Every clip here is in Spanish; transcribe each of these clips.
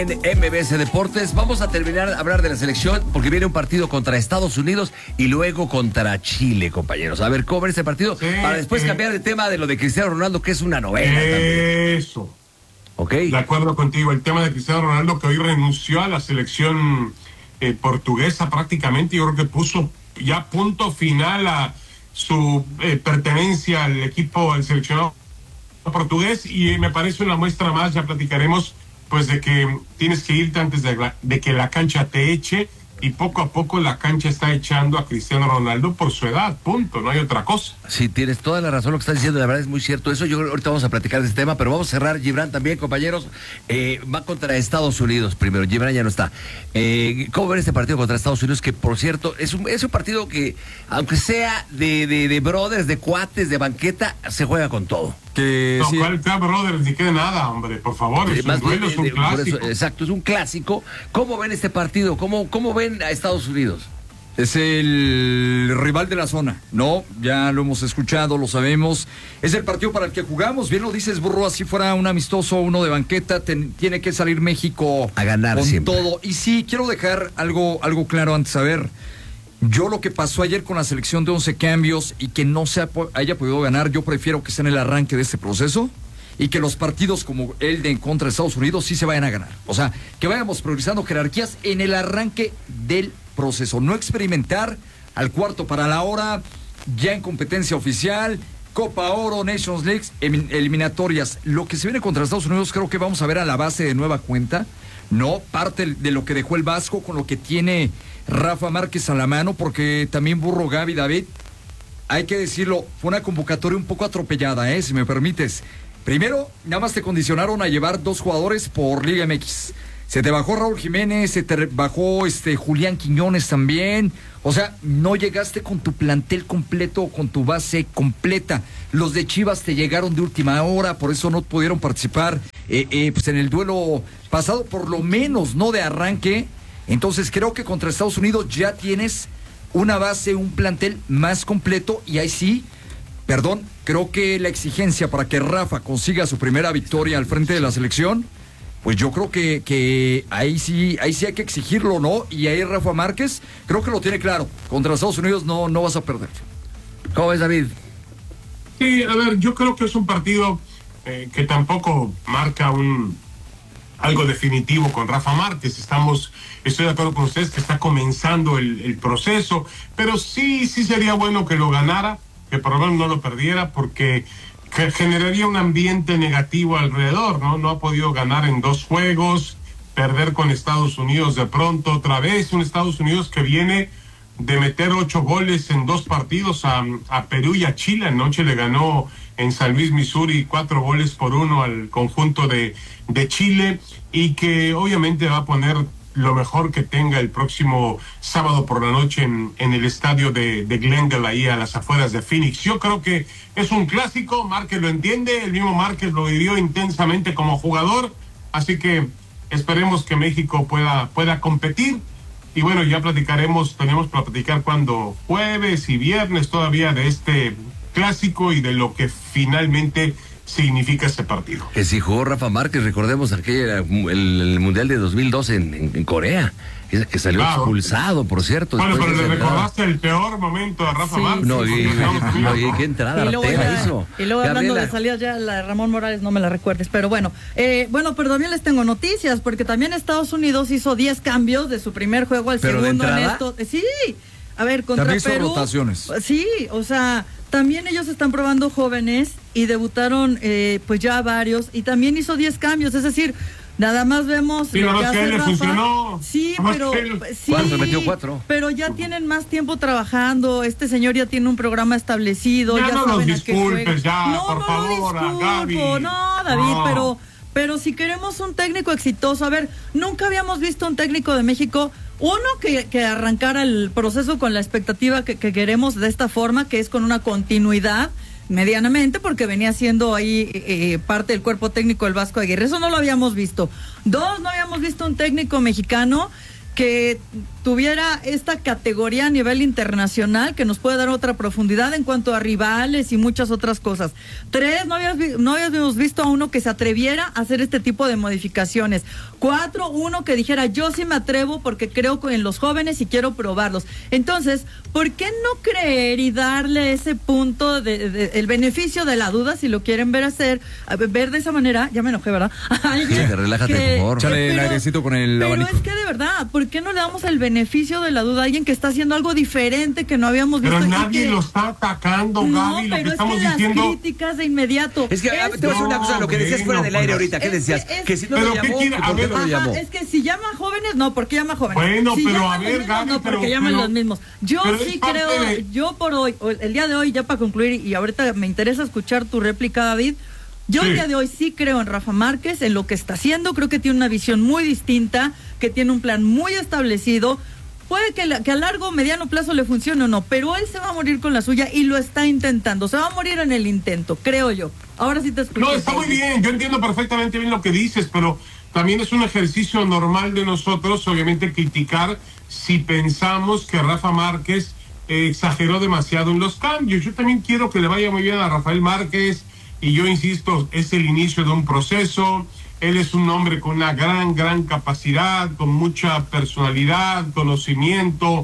En MBS Deportes vamos a terminar de hablar de la selección porque viene un partido contra Estados Unidos y luego contra Chile, compañeros. A ver, ¿cómo ven este partido? Sí, para después cambiar de tema de lo de Cristiano Ronaldo, que es una novela también. Eso. Ok. De acuerdo contigo, el tema de Cristiano Ronaldo, que hoy renunció a la selección portuguesa prácticamente. Yo creo que puso ya punto final a su pertenencia al equipo, al seleccionado portugués, y me parece una muestra más, ya platicaremos, pues de que tienes que irte antes de que la cancha te eche, y poco a poco la cancha está echando a Cristiano Ronaldo por su edad, punto, no hay otra cosa. Sí, tienes toda la razón lo que estás diciendo, la verdad es muy cierto eso. Yo creo que ahorita vamos a platicar de este tema, pero vamos a cerrar. Gibran también, compañeros, va contra Estados Unidos primero. Gibran ya no está. ¿Cómo ven este partido contra Estados Unidos? Que, por cierto, es un partido que, aunque sea de brothers, de cuates, de banqueta, se juega con todo. Que no, sí. ¿Cuál brothers? Ni quede nada, hombre, por favor, es un duelo, es un clásico. Eso, exacto, es un clásico. ¿Cómo ven este partido? ¿Cómo ven a Estados Unidos? Es el rival de la zona, ¿no? Ya lo hemos escuchado, lo sabemos. Es el partido para el que jugamos. Bien lo dices, Burro, así fuera un amistoso, uno de banqueta, tiene que salir México a ganar con siempre. Todo. Y sí, quiero dejar algo claro antes. A ver, yo lo que pasó ayer con la selección de 11 cambios y que no se haya podido ganar, yo prefiero que sea en el arranque de este proceso y que los partidos como el de en contra de Estados Unidos sí se vayan a ganar. O sea, que vayamos priorizando jerarquías en el arranque del proceso, no experimentar al cuarto para la hora, ya en competencia oficial, Copa Oro, Nations League, eliminatorias. Lo que se viene contra Estados Unidos creo que vamos a ver a la base de nueva cuenta, no parte de lo que dejó el Vasco con lo que tiene Rafa Márquez a la mano, porque también Burro, Gaby, David, hay que decirlo, fue una convocatoria un poco atropellada, si me permites. Primero, nada más te condicionaron a llevar 2 jugadores por Liga MX. Se te bajó Raúl Jiménez, se te bajó Julián Quiñones también. O sea, no llegaste con tu plantel completo, con tu base completa. Los de Chivas te llegaron de última hora, por eso no pudieron participar pues en el duelo pasado, por lo menos no de arranque. Entonces creo que contra Estados Unidos ya tienes una base, un plantel más completo, y ahí sí, creo que la exigencia para que Rafa consiga su primera victoria al frente de la selección, pues yo creo que ahí sí hay que exigirlo, ¿no? Y ahí Rafa Márquez creo que lo tiene claro. Contra Estados Unidos no vas a perder. ¿Cómo ves, David? Sí, a ver, yo creo que es un partido que tampoco marca algo definitivo con Rafa Márquez. Estoy de acuerdo con ustedes que está comenzando el proceso, pero sí sería bueno que lo ganara, que por lo menos no lo perdiera, porque generaría un ambiente negativo alrededor, ¿no? No ha podido ganar en 2 juegos, perder con Estados Unidos de pronto otra vez, un Estados Unidos que viene de meter 8 goles en 2 partidos a Perú y a Chile. Anoche le ganó en San Luis, Missouri, 4-1 al conjunto de Chile, y que obviamente va a poner lo mejor que tenga el próximo sábado por la noche en el estadio de Glendale, ahí a las afueras de Phoenix. Yo creo que es un clásico, Márquez lo entiende, el mismo Márquez lo vivió intensamente como jugador, así que esperemos que México pueda competir. Y bueno, ya tenemos para platicar cuando jueves y viernes todavía de este clásico y de lo que finalmente significa este partido. Que si jugó Rafa Márquez, recordemos el Mundial de 2002 en Corea, que salió expulsado, por cierto. Bueno, pero le recordaste el peor momento a Rafa Márquez. No, y qué entrada hizo. Y luego hablando de salidas, ya la de Ramón Morales no me la recuerdes, pero bueno. Pero también les tengo noticias, porque también Estados Unidos hizo 10 cambios de su primer juego al segundo en esto. Sí, a ver, contra también Perú. Rotaciones. Sí, o sea, también ellos están probando jóvenes y debutaron pues ya varios, y también hizo 10 cambios, es decir, nada más vemos lo que hace Rafa. Funcionó. Sí, pero sí, metió 4. Pero ya tienen más tiempo trabajando. Este señor ya tiene un programa establecido. Ya no saben los disculpes, no, por favor, Gaby. No, David, pero si queremos un técnico exitoso, a ver, nunca habíamos visto un técnico de México, que arrancara el proceso con la expectativa que queremos de esta forma, que es con una continuidad medianamente, porque venía siendo ahí parte del cuerpo técnico del Vasco Aguirre. Eso no lo habíamos visto. 2, no habíamos visto un técnico mexicano que tuviera esta categoría a nivel internacional que nos puede dar otra profundidad en cuanto a rivales y muchas otras cosas. 3, no habíamos visto a uno que se atreviera a hacer este tipo de modificaciones. 4, uno que dijera, yo sí me atrevo porque creo en los jóvenes y quiero probarlos. Entonces, ¿por qué no creer y darle ese punto el beneficio de la duda, si lo quieren ver de esa manera? Ya me enojé, ¿verdad? Sí, relájate, por favor. Échale el airecito con el abanico. Pero es que de verdad, ¿por qué no le damos el beneficio de la duda a alguien que está haciendo algo diferente que no habíamos visto? Pero nadie lo está atacando, Gaby, lo que estamos diciendo. Las críticas de inmediato. Es que te voy a decir una cosa, lo que decías fuera del aire ahorita, ¿qué decías? Que si no lo llamó, ¿por qué no lo llamó? Es que si llama jóvenes, no, ¿por qué llama jóvenes? Bueno, si pero a ver, mismos, Gaby, no, porque llaman los mismos. Yo sí creo, yo por hoy, el día de hoy, ya para concluir, y ahorita me interesa escuchar tu réplica, David. Yo el día de hoy sí creo en Rafa Márquez, en lo que está haciendo, creo que tiene una visión muy distinta, que tiene un plan muy establecido. Puede que a largo o mediano plazo le funcione o no, pero él se va a morir con la suya y lo está intentando. Se va a morir en el intento, creo yo. Ahora sí te escucho. No, está muy bien, yo entiendo perfectamente bien lo que dices, pero también es un ejercicio normal de nosotros, obviamente, criticar si pensamos que Rafa Márquez exageró demasiado en los cambios. Yo también quiero que le vaya muy bien a Rafael Márquez, y yo insisto, es el inicio de un proceso. Él es un hombre con una gran capacidad, con mucha personalidad, conocimiento.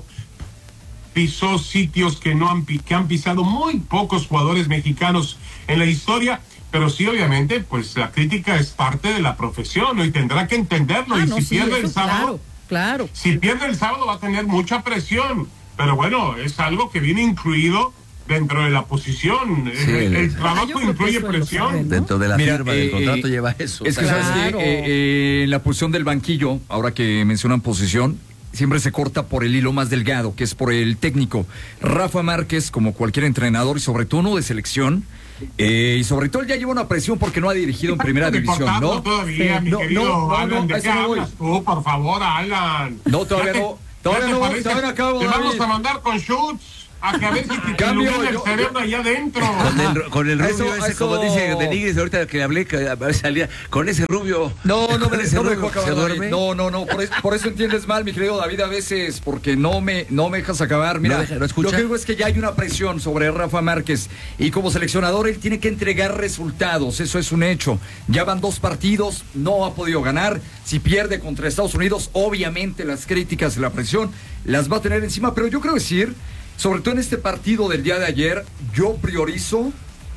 Pisó sitios que han pisado muy pocos jugadores mexicanos en la historia, pero sí, obviamente, pues la crítica es parte de la profesión, ¿no? Y tendrá que entenderlo. Y si pierde el sábado, claro. Si pierde el sábado va a tener mucha presión, pero bueno, es algo que viene incluido dentro de la posición. Sí, el trabajo incluye presión, saben, ¿no? Dentro de la firma del contrato lleva eso. Es que sabes que en la posición del banquillo, ahora que mencionan posición, siempre se corta por el hilo más delgado, que es por el técnico. Rafa Márquez, como cualquier entrenador, y sobre todo uno de selección, y sobre todo él ya lleva una presión porque no ha dirigido en primera división, ¿no? Todavía, mi querido Alan, ¿de qué hablas tú? Por favor, Alan. No, todavía no. Todavía no acabo. Te vamos a mandar con shoots. A que a ver si te ilumina el cerebro allá adentro. Con el rubio ese, como dice de Nigris, ahorita que hablé, que a ver salía, con ese rubio. No me dejó ¿se duerme? No, por eso entiendes mal, mi querido David, a veces, porque no me dejas acabar. Mira, ¿No escucha? Lo que digo es que ya hay una presión sobre Rafa Márquez, y como seleccionador él tiene que entregar resultados, eso es un hecho. Ya van 2 partidos, no ha podido ganar. Si pierde contra Estados Unidos, obviamente las críticas y la presión las va a tener encima, pero yo creo decir, sobre todo en este partido del día de ayer, yo priorizo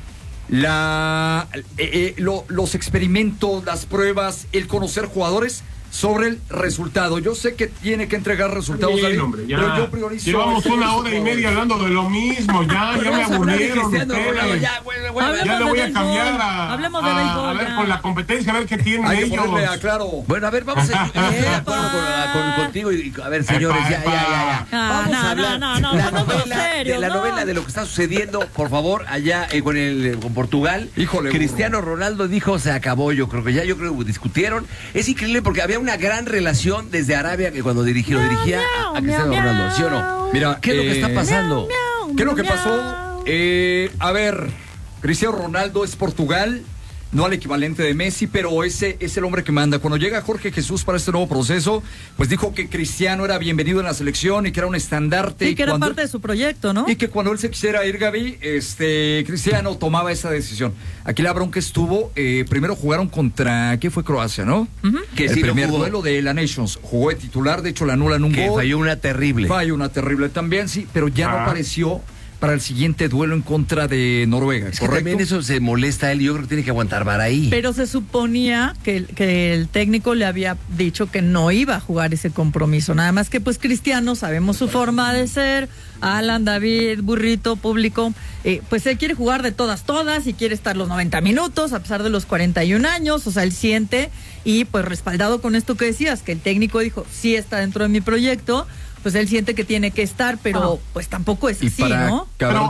los experimentos, las pruebas, el conocer jugadores sobre el resultado. Yo sé que tiene que entregar resultados, bien, David, hombre, ya. pero yo priorizo... Llevamos 1 hora y media hablando de lo mismo, ya me aburrieron ustedes. Ya le voy a cambiar a ver con la competencia, a ver qué tienen ellos. Claro. Bueno, a ver, vamos a estoy de acuerdo contigo y a ver, señores, ya. Vamos a hablar de la novela de lo que está sucediendo, por favor, allá con Portugal. Híjole, Cristiano Ronaldo dijo, se acabó, yo creo que discutieron. Es increíble porque había una gran relación desde Arabia que cuando dirigía a Cristiano Ronaldo, ¿sí o no? Mira, ¿qué es lo que está pasando? ¿Qué es lo que pasó? A ver, Cristiano Ronaldo es Portugal, no al equivalente de Messi, pero ese es el hombre que manda. Cuando llega Jorge Jesús para este nuevo proceso, pues dijo que Cristiano era bienvenido en la selección y que era un estandarte. Y que era parte de su proyecto, ¿no? Y que cuando él se quisiera ir, Gaby, Cristiano tomaba esa decisión. Aquí la bronca estuvo, primero jugaron contra, ¿qué fue? Croacia, ¿no? Que el sí primer lo jugó. duelo de la Nations. Jugó de titular, de hecho la anulan un Que gol. falló una terrible. También, sí, pero ya no apareció para el siguiente duelo en contra de Noruega, Es que ¿correcto? también eso se molesta a él y yo creo que tiene que aguantar vara ahí. Pero se suponía que el técnico le había dicho que no iba a jugar ese compromiso. Nada más que pues Cristiano, sabemos su forma de ser, Alan, David, Burrito, público, pues él quiere jugar de todas y quiere estar los 90 minutos a pesar de los 41 años, o sea, él siente, y pues respaldado con esto que decías, que el técnico dijo, sí está dentro de mi proyecto, pues él siente que tiene que estar, pero pues tampoco es así, ¿no? Pero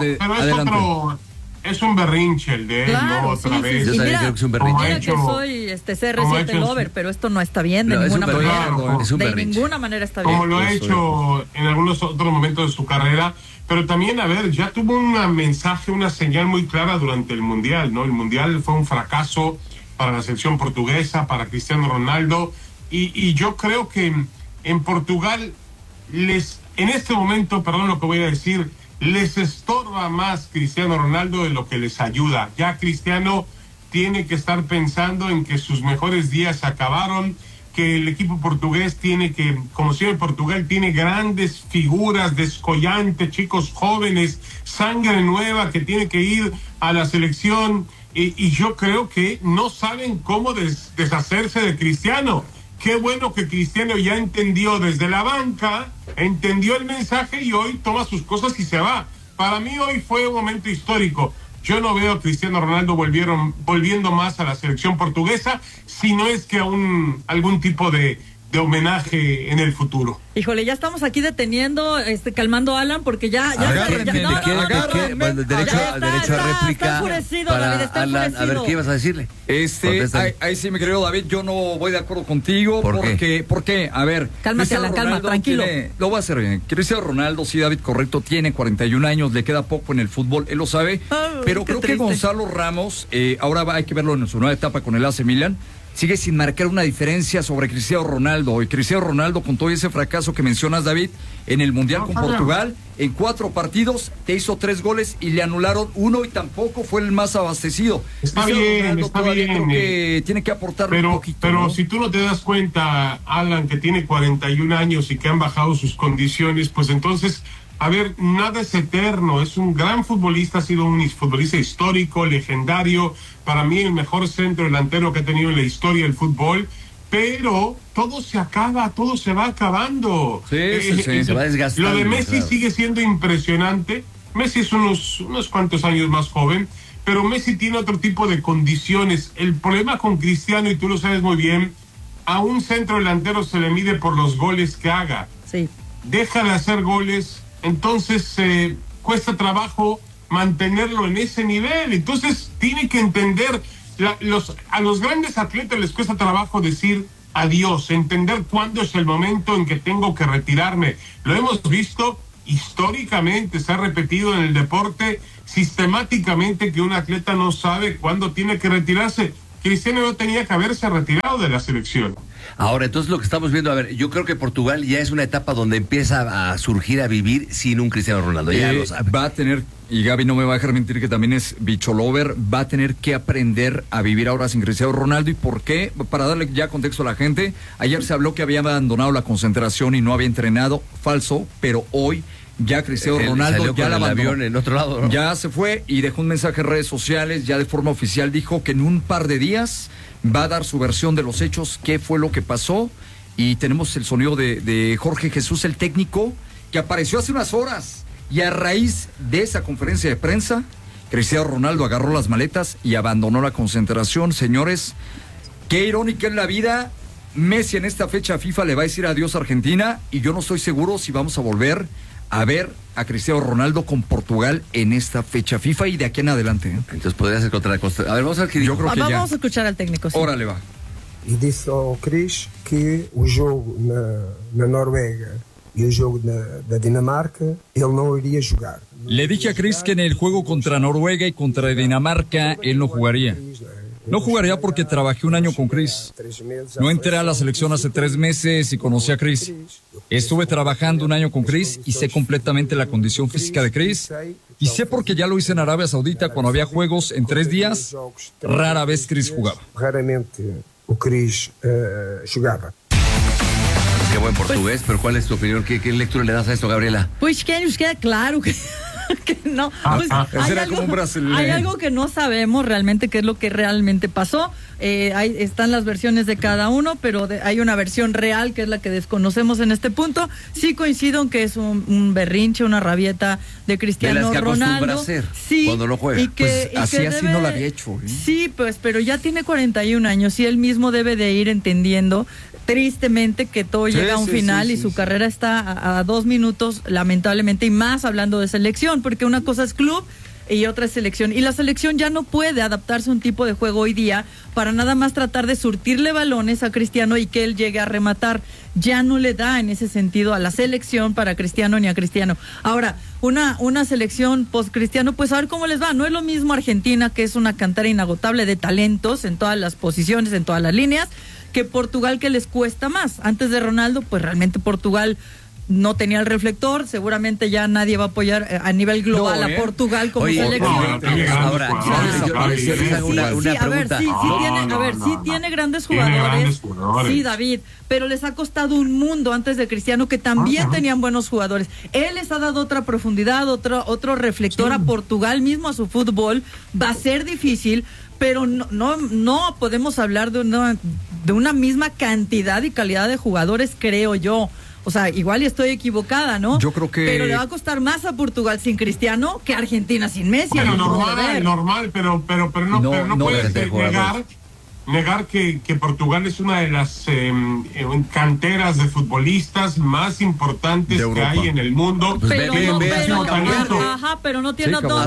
es un berrinche el de él, claro, ¿no? Otra vez. Yo también creo que es un berrinche. Mira que soy CR7 lover, pero esto no está bien de ninguna manera. De ninguna manera está bien. Como lo ha hecho en algunos otros momentos de su carrera, pero también, a ver, ya tuvo un mensaje, una señal muy clara durante el Mundial, ¿no? El Mundial fue un fracaso para la selección portuguesa, para Cristiano Ronaldo, y yo creo que en Portugal en este momento, perdón lo que voy a decir, les estorba más Cristiano Ronaldo de lo que les ayuda. Ya Cristiano tiene que estar pensando en que sus mejores días acabaron, que el equipo portugués tiene que, como siempre Portugal tiene grandes figuras, descollantes, chicos jóvenes, sangre nueva que tiene que ir a la selección, y yo creo que no saben cómo deshacerse de Cristiano. Qué bueno que Cristiano ya entendió desde la banca, entendió el mensaje y hoy toma sus cosas y se va. Para mí hoy fue un momento histórico. Yo no veo a Cristiano Ronaldo volviendo más a la selección portuguesa, si no es que a algún tipo de homenaje en el futuro. Híjole, ya estamos aquí deteniendo, calmando a Alan, porque ya derecho a réplica para David, Alan. A ver, ¿qué ibas a decirle? Ahí sí, mi querido David, yo no voy de acuerdo contigo. ¿Por qué? A ver, cálmate, Alan, calma, tranquilo. Lo voy a hacer bien. Cristiano Ronaldo, sí, David, correcto, tiene 41 años, le queda poco en el fútbol, él lo sabe, pero creo que Gonzalo Ramos, ahora hay que verlo en su nueva etapa con el AC Milan, sigue sin marcar una diferencia sobre Cristiano Ronaldo. Y Cristiano Ronaldo, con todo ese fracaso que mencionas, David, en el Mundial con Portugal, en 4 partidos te hizo 3 goles y le anularon 1 y tampoco fue el más abastecido. Está bien. Creo que tiene que aportar un poquito. Pero si tú no te das cuenta, Alan, que tiene 41 años y que han bajado sus condiciones, pues entonces, a ver, nada es eterno. Es un gran futbolista, ha sido un futbolista histórico, legendario, para mí el mejor centro delantero que ha tenido en la historia del fútbol, pero todo se acaba, todo se va acabando. Sí, se va desgastando. Lo de Messi sigue siendo impresionante. Messi es unos cuantos años más joven, pero Messi tiene otro tipo de condiciones. El problema con Cristiano, y tú lo sabes muy bien, a un centro delantero se le mide por los goles que haga. Sí. Deja de hacer goles, entonces cuesta trabajo mantenerlo en ese nivel. Entonces tiene que entender, a los grandes atletas les cuesta trabajo decir adiós, entender cuándo es el momento en que tengo que retirarme. Lo hemos visto históricamente, se ha repetido en el deporte sistemáticamente que un atleta no sabe cuándo tiene que retirarse. Cristiano no tenía que haberse retirado de la selección. Ahora, entonces lo que estamos viendo, a ver, yo creo que Portugal ya es una etapa donde empieza a surgir, a vivir sin un Cristiano Ronaldo, ya lo sabe. Va a tener, y Gaby no me va a dejar mentir que también es bicho lover, va a tener que aprender a vivir ahora sin Cristiano Ronaldo. ¿Y por qué? Para darle ya contexto a la gente, ayer se habló que había abandonado la concentración y no había entrenado, falso, pero hoy ya Cristiano Ronaldo ya la abandonó. En otro lado, ¿no? Ya se fue y dejó un mensaje en redes sociales, ya de forma oficial dijo que en un par de días va a dar su versión de los hechos, qué fue lo que pasó, y tenemos el sonido de Jorge Jesús, el técnico, que apareció hace unas horas, y a raíz de esa conferencia de prensa, Cristiano Ronaldo agarró las maletas y abandonó la concentración. Señores, qué irónica es la vida. Messi en esta fecha FIFA le va a decir adiós a Argentina, y yo no estoy seguro si vamos a volver a ver a Cristiano Ronaldo con Portugal en esta fecha FIFA y de aquí en adelante. Entonces podría ser contra la Costa. A ver, vamos a ver qué dijo. Yo creo que vamos a escuchar al técnico. Sí. Órale, va. E disse ao Cris que o jogo na Noruega e o jogo da Dinamarca ele não iria jogar. Le dije a Cris que en el juego contra Noruega y contra Dinamarca él no jugaría. No jugaría porque trabajé un año con Cris. No entré a la selección hace 3 meses y conocí a Cris. Estuve trabajando un año con Cris y sé completamente la condición física de Cris. Y sé porque ya lo hice en Arabia Saudita cuando había juegos en 3 días. Rara vez Cris jugaba. Raramente o Cris jugaba. Qué buen portugués, pero ¿cuál es tu opinión? ¿Qué lectura le das a esto, Gabriela? Pues que nos queda claro que no, pues hay algo que no sabemos realmente qué es lo que realmente pasó. Están las versiones de cada uno, pero hay una versión real que es la que desconocemos en este punto. Sí coincido en que es un berrinche, una rabieta de Cristiano de las que Ronaldo. A hacer sí, cuando lo juega. Así no lo había hecho. Sí, pues, pero ya tiene 41 años y él mismo debe de ir entendiendo tristemente que todo llega a un final y su carrera está a 2 minutos, lamentablemente, y más hablando de selección, porque una cosa es club y otra es selección, y la selección ya no puede adaptarse a un tipo de juego hoy día para nada más tratar de surtirle balones a Cristiano y que él llegue a rematar. Ya no le da en ese sentido a la selección para Cristiano ni a Cristiano. Ahora, una selección post-Cristiano, pues a ver cómo les va. No es lo mismo Argentina, que es una cantera inagotable de talentos en todas las posiciones, en todas las líneas, que Portugal, que les cuesta más. Antes de Ronaldo, pues realmente Portugal no tenía el reflector, seguramente ya nadie va a apoyar a nivel global a Portugal como selección. Ahora, sí tiene grandes jugadores. Sí, David, pero les ha costado un mundo antes de Cristiano, que también tenían buenos jugadores. Él les ha dado otra profundidad, otro reflector a Portugal mismo, a su fútbol. Va a ser difícil, pero no podemos hablar de una misma cantidad y calidad de jugadores, creo yo. O sea, igual estoy equivocada, ¿no? Yo creo que... Pero le va a costar más a Portugal sin Cristiano que a Argentina sin Messi. Bueno, normal, pero no puedes negar que Portugal es una de las canteras de futbolistas más importantes que hay en el mundo. Pero no tiene otro.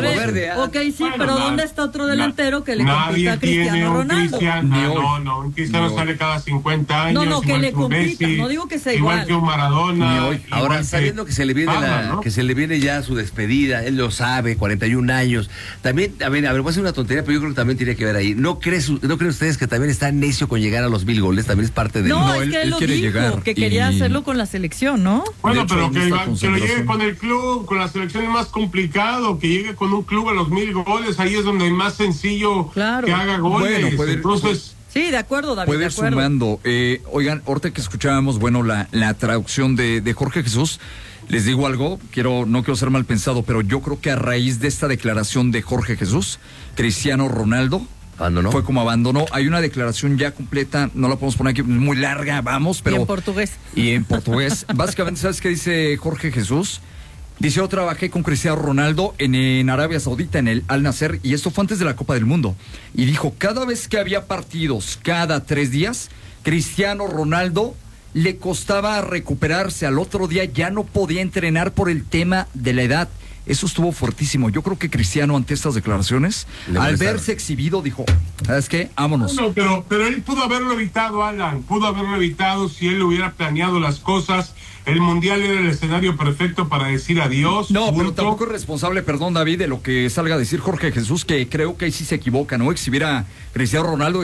Pero ¿dónde está otro delantero que le compita a Cristiano Ronaldo? Un Cristiano sale cada 50 años. No, que le compita, no digo que sea igual. Igual que un Maradona. Ahora, sabiendo que se le viene ya su despedida, él lo sabe, 41 años. También, a ver, voy a hacer una tontería, pero yo creo que también tiene que ver ahí. ¿No creen ustedes que también está necio con llegar a los 1000 goles? También es parte de... No, es que él lo quiere dijo, llegar que quería hacerlo con la selección, ¿no? Bueno, pero que lo llegue con el club, con la selección es más complicado, que llegue con un club a los 1000 goles, ahí es donde es más sencillo que haga goles. Bueno, entonces... Sí, de acuerdo, David. Puede ir sumando. Oigan, ahorita que escuchábamos, la traducción de Jorge Jesús, les digo algo, no quiero ser mal pensado, pero yo creo que a raíz de esta declaración de Jorge Jesús, Cristiano Ronaldo fue como abandonó. Hay una declaración ya completa, no la podemos poner aquí, muy larga, vamos, pero... Y en portugués. Básicamente, ¿sabes qué dice Jorge Jesús? Dice: yo trabajé con Cristiano Ronaldo en Arabia Saudita, en el Al Nassr, y esto fue antes de la Copa del Mundo. Y dijo, cada vez que había partidos, cada 3 días, Cristiano Ronaldo le costaba recuperarse. Al otro día ya no podía entrenar por el tema de la edad. Eso estuvo fuertísimo. Yo creo que Cristiano, ante estas declaraciones, al verse exhibido, dijo, ¿sabes qué? Vámonos. No, pero él pudo haberlo evitado, Alan. Pudo haberlo evitado si él hubiera planeado las cosas. El Mundial era el escenario perfecto para decir adiós. No, pero tampoco es responsable, perdón, David, de lo que salga a decir Jorge Jesús, que creo que ahí sí se equivoca, ¿no? Exhibir a Cristiano Ronaldo.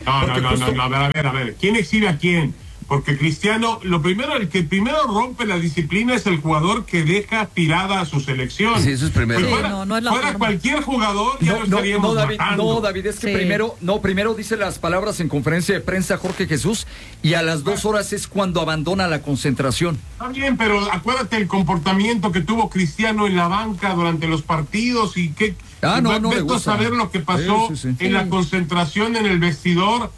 No, a ver. ¿Quién exhibe a quién? Porque Cristiano, el que primero rompe la disciplina es el jugador que deja tirada a su selección. Sí, eso es primero. Fuera cualquier jugador, ya lo estaríamos matando. No, David, es que primero dice las palabras en conferencia de prensa Jorge Jesús, y a las 2 horas es cuando abandona la concentración. Está bien, pero acuérdate el comportamiento que tuvo Cristiano en la banca durante los partidos y que... Vete a saber lo que pasó en la concentración, en el vestidor.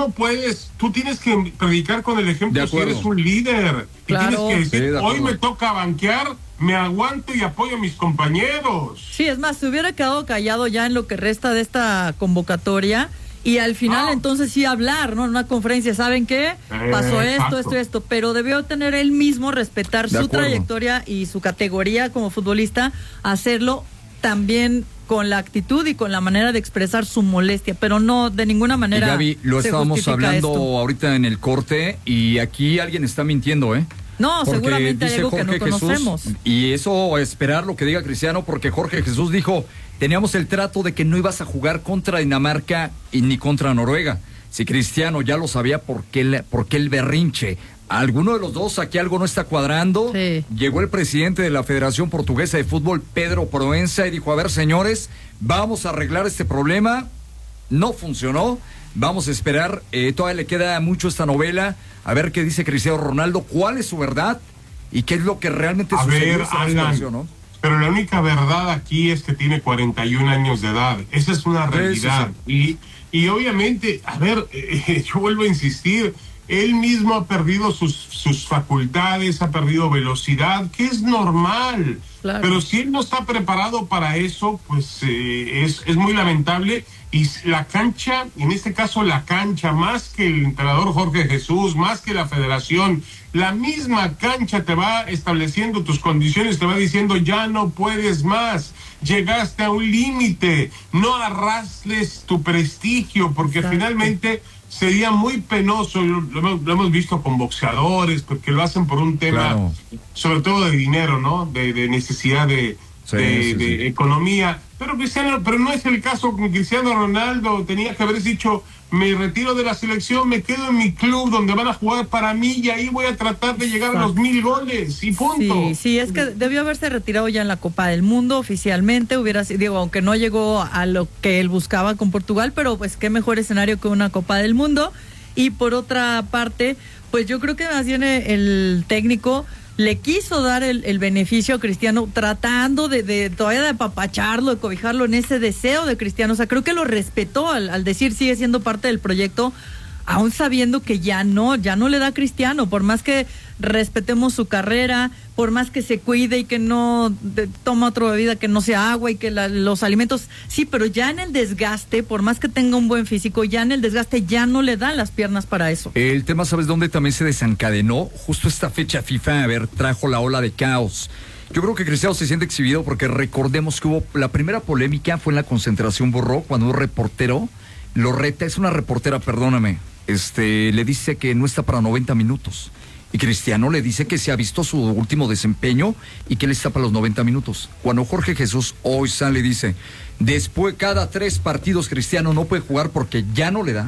Tú tienes que predicar con el ejemplo si eres un líder. Claro. Y tienes que decir, hoy me toca banquear, me aguanto y apoyo a mis compañeros. Sí, es más, se hubiera quedado callado ya en lo que resta de esta convocatoria y al final entonces sí hablar, ¿no? En una conferencia, ¿saben qué? Pasó esto, pero debió tener él mismo, respetar su trayectoria y su categoría como futbolista, hacerlo también con la actitud y con la manera de expresar su molestia, pero no de ninguna manera. Gaby, lo estábamos hablando ahorita en el corte y aquí alguien está mintiendo, ¿eh? No, porque seguramente hay algo Jorge que no conocemos. Jesús, y eso, esperar lo que diga Cristiano, porque Jorge Jesús dijo, teníamos el trato de que no ibas a jugar contra Dinamarca y ni contra Noruega. Si Cristiano ya lo sabía, ¿por qué el berrinche? Alguno de los dos, aquí algo no está cuadrando. Sí. Llegó el presidente de la Federación Portuguesa de Fútbol, Pedro Proença, y dijo, a ver, señores, vamos a arreglar este problema. No funcionó, vamos a esperar, todavía le queda mucho esta novela, a ver qué dice Cristiano Ronaldo, cuál es su verdad y qué es lo que realmente sucedió en esa situación, ¿no? Pero la única verdad aquí es que tiene 41 años de edad, esa es una realidad. Y obviamente, a ver, yo vuelvo a insistir, él mismo ha perdido sus facultades, ha perdido velocidad, que es normal. Claro. Pero si él no está preparado para eso, pues es muy lamentable. Y la cancha, en este caso la cancha, más que el entrenador Jorge Jesús, más que la federación, la misma cancha te va estableciendo tus condiciones, te va diciendo ya no puedes más, llegaste a un límite, no arrastres tu prestigio, porque finalmente sería muy penoso, lo hemos visto con boxeadores, porque lo hacen por un tema, sobre todo de dinero, ¿no? De necesidad de economía. pero no es el caso con Cristiano Ronaldo. Tenía que haber dicho, me retiro de la selección, me quedo en mi club donde van a jugar para mí y ahí voy a tratar de llegar a los 1000 goles y punto. Sí, es que debió haberse retirado ya en la Copa del Mundo oficialmente, digo, aunque no llegó a lo que él buscaba con Portugal, pero pues qué mejor escenario que una Copa del Mundo. Y por otra parte, pues yo creo que más bien el técnico le quiso dar el beneficio a Cristiano, tratando de todavía de apapacharlo, de cobijarlo en ese deseo de Cristiano. O sea, creo que lo respetó al decir sigue siendo parte del proyecto, aún sabiendo que ya no le da a Cristiano, por más que respetemos su carrera, por más que se cuide y que no toma otra bebida que no sea agua y que los alimentos, sí, pero ya en el desgaste, por más que tenga un buen físico, ya en el desgaste ya no le dan las piernas para eso. El tema, ¿sabes dónde también se desencadenó? Justo esta fecha FIFA, trajo la ola de caos. Yo creo que Cristiano se siente exhibido porque recordemos que hubo, la primera polémica fue en la concentración Borró, cuando un reportero lo reta, es una reportera, perdóname, le dice que no está para 90 minutos. Y Cristiano le dice que se ha visto su último desempeño y que él está para los 90 minutos. Cuando Jorge Jesús hoy sale y dice, después cada 3 partidos Cristiano no puede jugar porque ya no le da.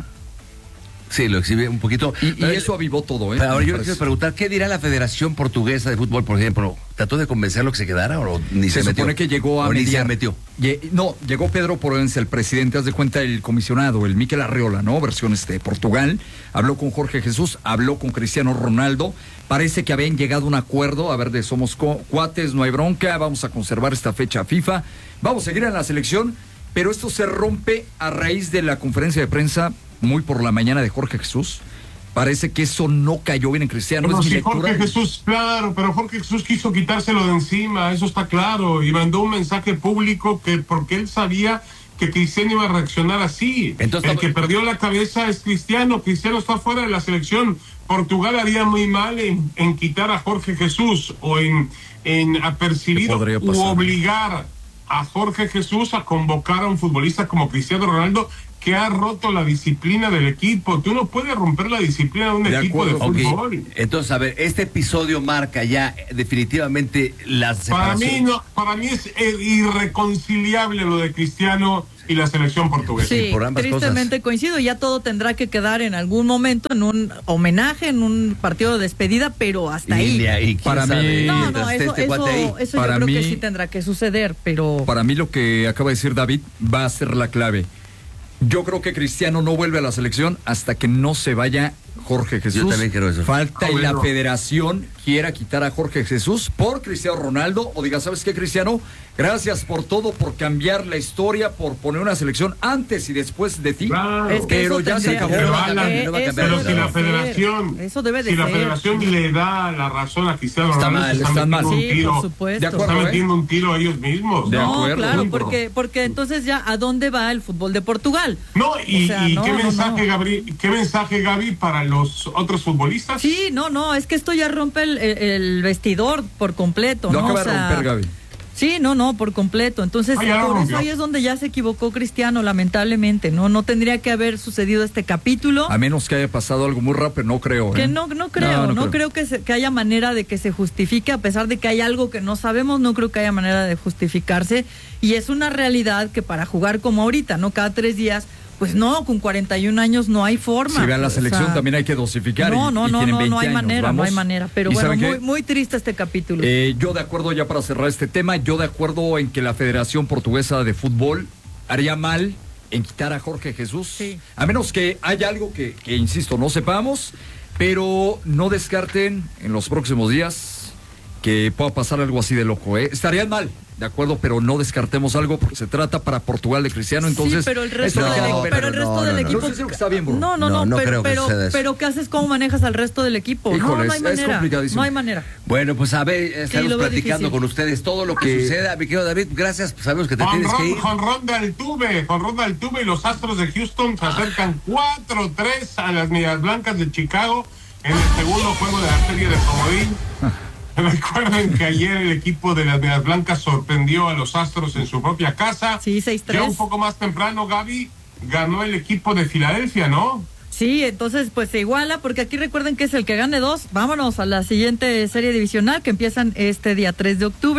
Sí, lo exhibe un poquito. Y eso avivó todo, ¿eh? Pero ahora yo le quiero preguntar, ¿qué dirá la Federación Portuguesa de Fútbol, por ejemplo? ¿Trató de convencerlo que se quedara o ni se metió? Se supone que llegó a mediar. Ni se metió. No, llegó Pedro Proença, el presidente, haz de cuenta, el comisionado, el Mikel Arriola, ¿no? Versión Portugal. Habló con Jorge Jesús, habló con Cristiano Ronaldo. Parece que habían llegado a un acuerdo, a ver, de somos cuates, no hay bronca, vamos a conservar esta fecha FIFA, vamos a seguir en la selección, pero esto se rompe a raíz de la conferencia de prensa muy por la mañana de Jorge Jesús. Parece que eso no cayó bien en Cristiano. No, sí, Jorge Jesús, claro, pero Jorge Jesús quiso quitárselo de encima, eso está claro, y mandó un mensaje público porque él sabía que Cristiano iba a reaccionar así. Entonces, el que perdió la cabeza es Cristiano. Cristiano está fuera de la selección. Portugal haría muy mal en quitar a Jorge Jesús o en apercibir u obligar a Jorge Jesús a convocar a un futbolista como Cristiano Ronaldo, que ha roto la disciplina del equipo. Tú no puedes romper la disciplina de un equipo de fútbol. Okay. Entonces, a ver, este episodio marca ya definitivamente la separación. Para mí es irreconciliable lo de Cristiano y la selección portuguesa. Sí, por ambas tristemente cosas. Coincido, ya todo tendrá que quedar en algún momento en un homenaje, en un partido de despedida, pero hasta ahí. Y para mí, eso yo creo que sí tendrá que suceder, pero... Para mí lo que acaba de decir David va a ser la clave. Yo creo que Cristiano no vuelve a la selección hasta que no se vaya Jorge Jesús. Yo también creo eso. Falta y la federación quiera quitar a Jorge Jesús por Cristiano Ronaldo, o diga, ¿sabes qué, Cristiano? Gracias por todo, por cambiar la historia, por poner una selección antes y después de ti. Claro. Es que pero ya se acabó. Pero si la federación, la federación le da la razón a Cristiano Ronaldo, están mal. Sí, por supuesto. Están metiendo un tiro a ellos mismos. De acuerdo. Claro, porque entonces ya, ¿a dónde va el fútbol de Portugal? No, ¿qué mensaje, Gaby, para los otros futbolistas? Sí, es que esto ya rompe el vestidor por completo. No acaba de romper, Gaby. Sí, por completo. Entonces, por eso ahí es donde ya se equivocó Cristiano, lamentablemente. No tendría que haber sucedido este capítulo. A menos que haya pasado algo muy rápido, no creo. Que no creo que haya manera de que se justifique, a pesar de que hay algo que no sabemos, no creo que haya manera de justificarse. Y es una realidad que para jugar como ahorita, ¿no? Cada 3 días, pues no, con 41 años no hay forma. Si vean la selección también hay que dosificar. No hay manera. Pero bueno, muy triste este capítulo. Yo de acuerdo, ya para cerrar este tema, yo de acuerdo en que la Federación Portuguesa de Fútbol haría mal en quitar a Jorge Jesús. Sí. A menos que haya algo que, insisto, no sepamos, pero no descarten en los próximos días que pueda pasar algo así de loco. Estarían mal. De acuerdo, pero no descartemos algo porque se trata para Portugal de Cristiano, entonces... Sí, pero el resto del equipo... No sé si lo que está bien, bro. Pero ¿qué haces? ¿Cómo manejas al resto del equipo? Híjole, no hay manera. Es complicadísimo. No hay manera. Bueno, pues a ver, estaremos platicando con ustedes todo lo que suceda. Mi querido David, gracias, sabemos que te tienes que ir. Jonrón de Altuve y los Astros de Houston se acercan 4-3 a las Medias Blancas de Chicago en el segundo juego de la serie de comodín. Recuerden que ayer el equipo de las Medias Blancas sorprendió a los Astros en su propia casa. Sí, 6-3. Ya un poco más temprano, Gaby, ganó el equipo de Filadelfia, ¿no? Sí, entonces pues se iguala, porque aquí recuerden que es el que gane 2. Vámonos a la siguiente serie divisional que empiezan este día 3 de octubre.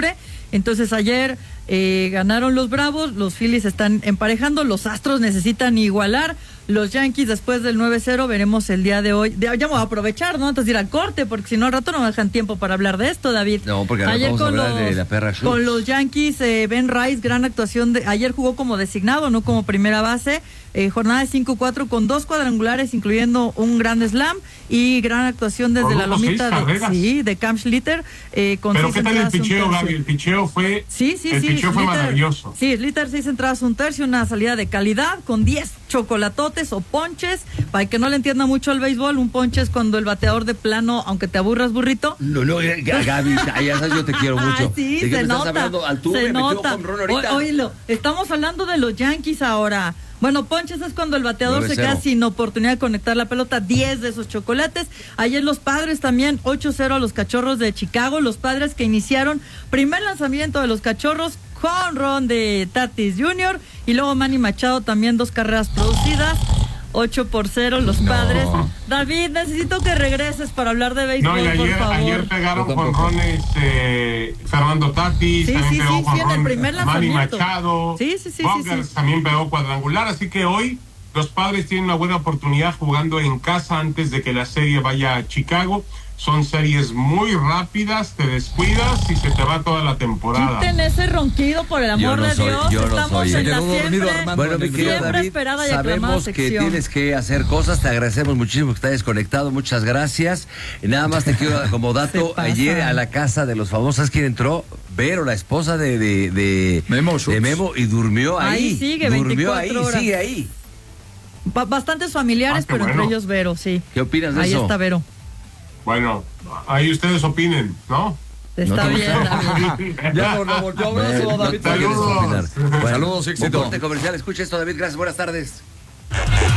Entonces ayer ganaron los Bravos, los Phillies están emparejando, los Astros necesitan igualar, los Yankees después del 9-0 veremos el día de hoy. Ya me voy a aprovechar, ¿no? Antes de ir al corte, porque si no al rato no me dejan tiempo para hablar de esto, David. No, porque ayer vamos a hablar de la perra Schultz. Con los Yankees, Ben Rice, gran actuación. Ayer jugó como designado, no como primera base. Jornada de 5-4 con 2 cuadrangulares, incluyendo un gran slam y gran actuación desde la lomita de Cam Schlitter. Pero ¿qué tal el picheo, Gaby? El picheo fue, picheo fue maravilloso. Sí, Schlitter 6 entradas, 1/3, una salida de calidad con 10 chocolatotes o ponches. Para el que no le entienda mucho al béisbol, un ponche es cuando el bateador de plano, aunque te aburras, burrito. No, Gaby, ya sabes, yo te quiero mucho. Sí, ¿De qué se me nota, estás hablando? Altuve, se metió nota. home run ahorita. Oílo, estamos hablando de los Yankees ahora. Bueno, ponches es cuando el bateador 9-0. se queda sin oportunidad de conectar la pelota, 10 de esos chocolates. Ayer los Padres también, 8-0 a los Cachorros de Chicago. Los Padres que iniciaron primer lanzamiento de los Cachorros, jonrón de Tatis Jr. y luego Manny Machado también 2 carreras producidas. 8-0 los Padres. David, necesito que regreses para hablar de béisbol, no, y ayer pegaron jonrones Fernando Tatis, también pegó jonrón en el primer Manny lanzamiento. Machado, Bogers también pegó cuadrangular, así que hoy los Padres tienen una buena oportunidad jugando en casa antes de que la serie vaya a Chicago. Son series muy rápidas, te descuidas y se te va toda la temporada. Quiten ese ronquido, por el amor de Dios. Estamos en la Bueno, mi querido David, esperada y sabemos que sección. tienes que hacer cosas, te agradecemos muchísimo que te hayas conectado, muchas gracias. Nada más te quiero como dato, ayer a la casa de los famosos, ¿sabes quién entró? Vero, la esposa de Memo, y durmió ahí. Ahí sigue, durmió 24 ahí, horas. sigue ahí. Bastantes familiares, pero bueno. entre ellos Vero, sí. ¿Qué opinas de ahí eso? Ahí está Vero. Bueno, ahí ustedes opinen, ¿no? Está bien, David. Ya nos volvió abrazo, David. Saludos. Bueno, Saludos, éxito. un corte comercial, escucha esto, David, gracias, buenas tardes.